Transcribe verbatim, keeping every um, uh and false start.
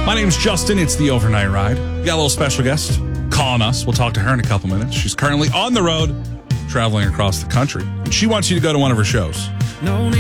My name's Justin. It's the Overnight Ride. We got a little special guest calling us. We'll talk to her in a couple minutes. She's currently on the road, traveling across the country. And she wants you to go to one of her shows. No